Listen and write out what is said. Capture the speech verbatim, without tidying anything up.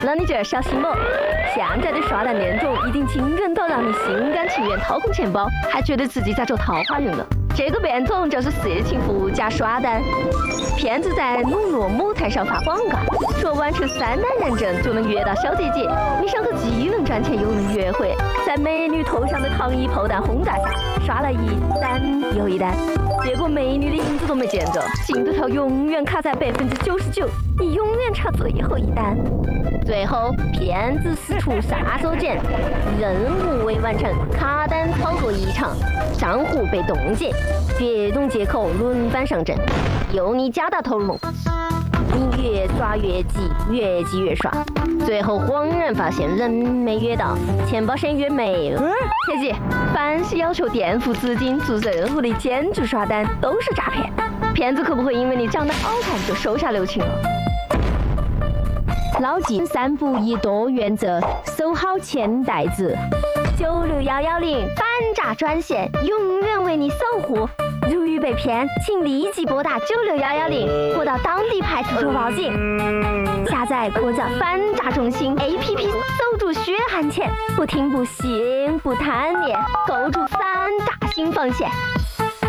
那你就要小心了。现在的刷单恋种已经精准到让你心甘情愿掏空钱包，还觉得自己在做桃花运了。这个变种就是色情服务加刷单。骗子在网络母台上发广告，说完成三单认证就能约到小姐姐。你想可既能赚钱又能约会，在美女头上的糖衣炮弹轰炸下，刷了一单又一单。结果美女的影子都没见着，进度条永远卡在百分之九十九，你永远差最后一单。最后，骗子使出杀手锏，任务未完成，卡单操作异常，账户被冻结，别种借口轮番上阵，又你加大投入梦。你越刷越急，越急越刷，最后恍然发现人没约到，钱包先约没了。切记，凡是要求垫付资金做任务的兼职刷单都是诈骗，骗子可不会因为你长得好看就手下留情了。 牢记三不一多原则，守好钱袋子。 九六幺幺零反诈专线永远为你守护。如遇被骗，请立即拨打九六幺幺零或到当地派出所报警。下载国家反诈中心 A P P， 守住血汗钱，不听不信不贪念，构筑反诈新防线。